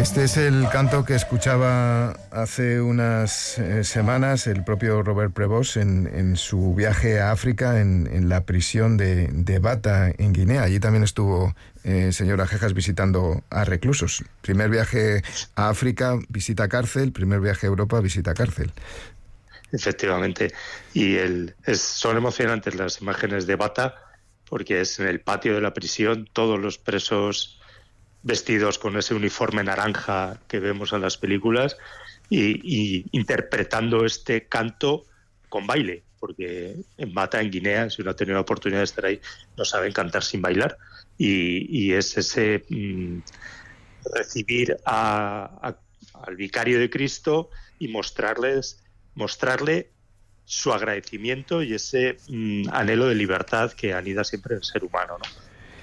Este es el canto que escuchaba hace unas semanas el propio Robert Prevost en su viaje a África, en la prisión de Bata, en Guinea. Allí también estuvo señor Ajejas visitando a reclusos. Primer viaje a África, visita cárcel. Primer viaje a Europa, visita cárcel. Efectivamente. Y son emocionantes las imágenes de Bata, porque es en el patio de la prisión, todos los presos vestidos con ese uniforme naranja que vemos en las películas y interpretando este canto con baile, porque en Bata, en Guinea, si uno ha tenido la oportunidad de estar ahí, no saben cantar sin bailar, y es ese recibir al vicario de Cristo y mostrarle su agradecimiento y ese anhelo de libertad que anida siempre el ser humano, ¿no?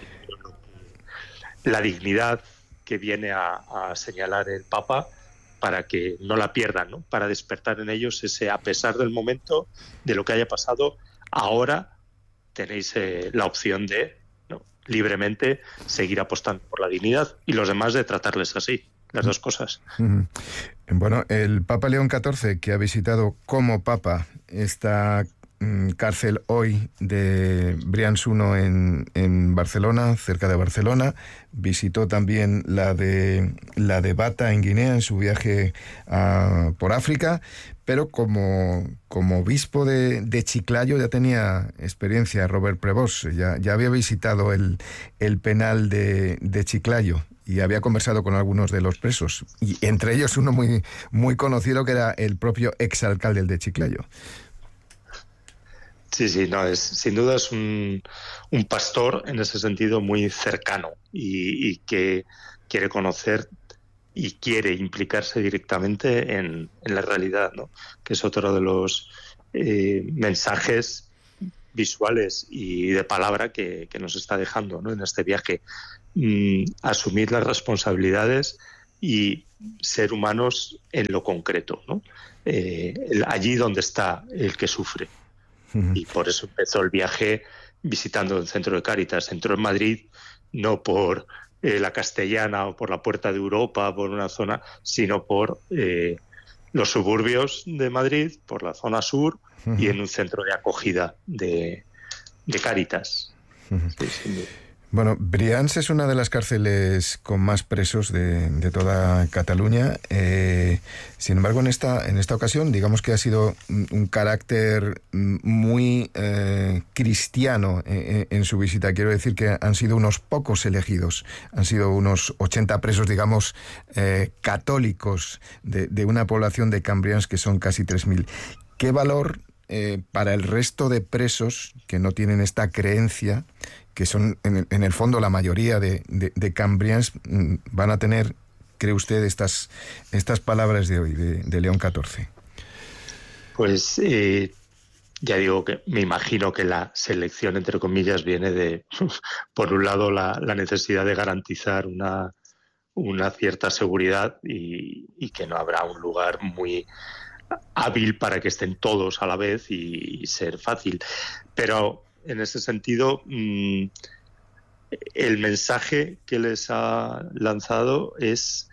La dignidad que viene a señalar el Papa para que no la pierdan, ¿no? Para despertar en ellos ese, a pesar del momento, de lo que haya pasado, ahora tenéis la opción de, ¿no?, libremente seguir apostando por la dignidad, y los demás de tratarles así, las dos cosas. Bueno, el Papa León XIV, que ha visitado como Papa esta cárcel hoy de Brians I en Barcelona, cerca de Barcelona, visitó también la de Bata en Guinea en su viaje por África, pero como obispo de Chiclayo ya tenía experiencia Robert Prevost, ya había visitado el penal de Chiclayo y había conversado con algunos de los presos, y entre ellos uno muy, muy conocido que era el propio exalcalde de Chiclayo. Sí, no, sin duda es un pastor en ese sentido muy cercano y que quiere conocer y quiere implicarse directamente en la realidad, ¿no? Que es otro de los mensajes visuales y de palabra que nos está dejando, ¿no?, en este viaje. Asumir las responsabilidades y ser humanos en lo concreto, ¿no? Allí donde está el que sufre. Y por eso empezó el viaje visitando el centro de Cáritas. Entró en Madrid no por la Castellana o por la Puerta de Europa, por una zona, sino por los suburbios de Madrid, por la zona sur, y en un centro de acogida de Cáritas. Sí. Bueno, Brians es una de las cárceles con más presos de toda Cataluña. Sin embargo, en esta ocasión, digamos que ha sido un carácter muy cristiano en su visita. Quiero decir que han sido unos pocos elegidos. Han sido unos 80 presos, digamos, católicos de una población de Cambrians que son casi 3.000. ¿Qué valor para el resto de presos que no tienen esta creencia, que son en el fondo la mayoría de Cambrians, van a tener, cree usted, estas palabras de hoy, de León XIV? Pues ya digo que me imagino que la selección, entre comillas, viene de, por un lado, la necesidad de garantizar una cierta seguridad y que no habrá un lugar muy hábil para que estén todos a la vez y ser fácil. Pero en ese sentido, el mensaje que les ha lanzado es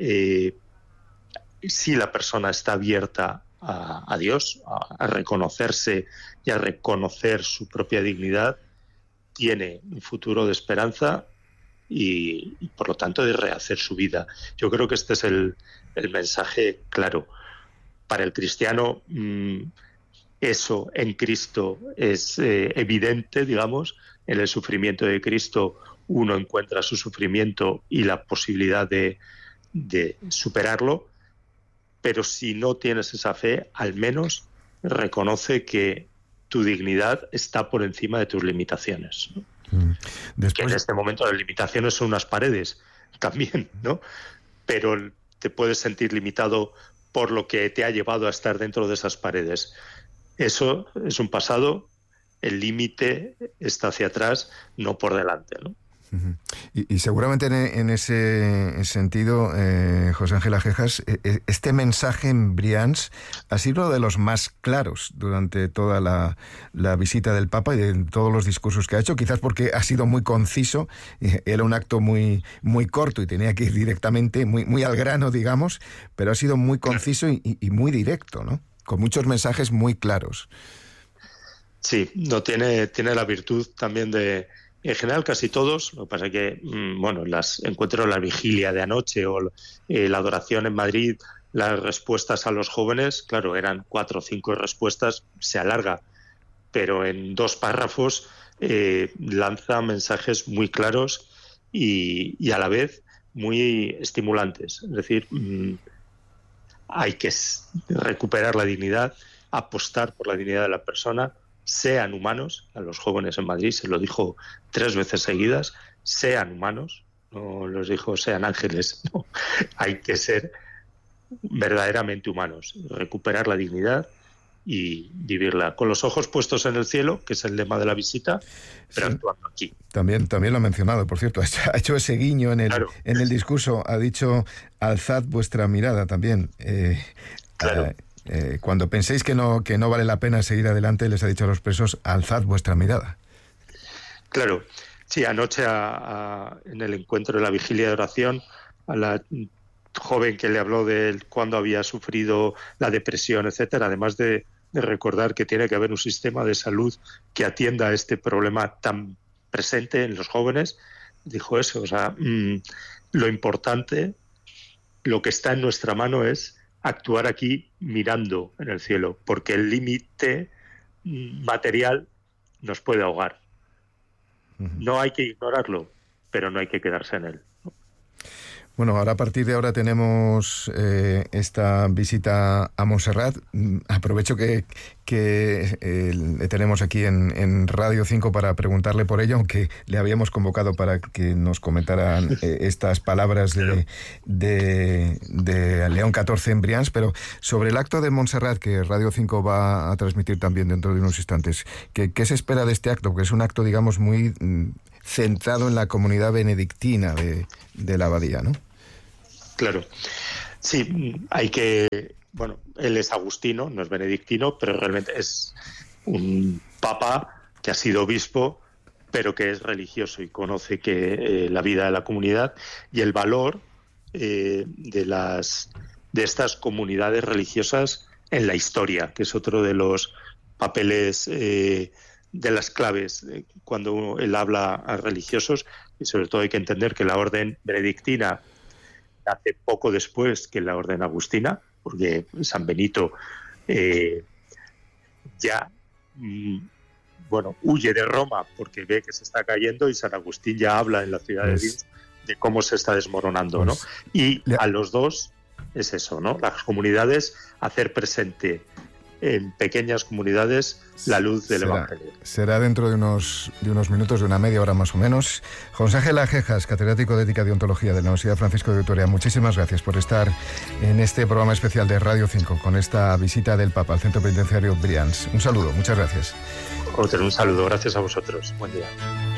si la persona está abierta a Dios, a reconocerse y a reconocer su propia dignidad, tiene un futuro de esperanza y por lo tanto de rehacer su vida. Yo creo que este es el mensaje claro. Para el cristiano, eso en Cristo es evidente, digamos. En el sufrimiento de Cristo uno encuentra su sufrimiento y la posibilidad de superarlo, pero si no tienes esa fe, al menos reconoce que tu dignidad está por encima de tus limitaciones, ¿no? Que en este momento las limitaciones son unas paredes también, ¿no? Pero te puedes sentir limitado por lo que te ha llevado a estar dentro de esas paredes. Eso es un pasado, el límite está hacia atrás, no por delante, ¿no? Uh-huh. Y seguramente en ese sentido, José Ángel Ajejas, este mensaje en Brians ha sido uno de los más claros durante toda la visita del Papa y en todos los discursos que ha hecho, quizás porque ha sido muy conciso, era un acto muy, muy corto y tenía que ir directamente, muy, muy al grano, digamos, pero ha sido muy conciso y muy directo, ¿no? Con muchos mensajes muy claros. Sí, no tiene la virtud también de... En general, casi todos, lo que pasa es que, bueno, las encuentro la vigilia de anoche o la adoración en Madrid, las respuestas a los jóvenes, claro, eran 4 o 5 respuestas, se alarga, pero en 2 párrafos lanza mensajes muy claros y a la vez muy estimulantes. Es decir, hay que recuperar la dignidad, apostar por la dignidad de la persona, sean humanos. A los jóvenes en Madrid se lo dijo 3 veces seguidas, sean humanos, no los dijo sean ángeles, no, hay que ser verdaderamente humanos, recuperar la dignidad y vivirla con los ojos puestos en el cielo, que es el lema de la visita, pero sí, actuando aquí. También lo ha mencionado, por cierto, ha hecho ese guiño en el discurso, ha dicho alzad vuestra mirada también. Claro. Cuando penséis que no vale la pena seguir adelante, les ha dicho a los presos, alzad vuestra mirada. Claro, sí, anoche en el encuentro de la vigilia de oración, a la joven que le habló de cuándo había sufrido la depresión, etcétera, además de recordar que tiene que haber un sistema de salud que atienda a este problema tan presente en los jóvenes, dijo eso, o sea, lo importante, lo que está en nuestra mano es actuar aquí mirando en el cielo, porque el límite material nos puede ahogar. No hay que ignorarlo, pero no hay que quedarse en él. Bueno, ahora a partir de ahora tenemos esta visita a Montserrat. Aprovecho que le tenemos aquí en Radio 5 para preguntarle por ello, aunque le habíamos convocado para que nos comentara estas palabras de León XIV en Brians, pero sobre el acto de Montserrat que Radio 5 va a transmitir también dentro de unos instantes, ¿qué se espera de este acto? Porque es un acto, digamos, muy centrado en la comunidad benedictina de la abadía, ¿no? Claro, sí, bueno, él es agustino, no es benedictino, pero realmente es un papa que ha sido obispo, pero que es religioso y conoce que la vida de la comunidad y el valor de estas comunidades religiosas en la historia, que es otro de los papeles de las claves cuando él habla a religiosos, y sobre todo hay que entender que la orden benedictina hace poco después que la orden agustina, porque San Benito huye de Roma porque ve que se está cayendo, y San Agustín ya habla en la ciudad de Dios de cómo se está desmoronando, ¿no? Y a los dos es eso, ¿no? Las comunidades, hacer presente en pequeñas comunidades la luz del Evangelio. Será dentro de unos minutos, de una media hora más o menos. José Ángel Ajejas, catedrático de Ética y Ontología de la Universidad Francisco de Vitoria, muchísimas gracias por estar en este programa especial de Radio 5 con esta visita del Papa al Centro Penitenciario Brians. Un saludo, muchas gracias. Un saludo, gracias a vosotros. Buen día.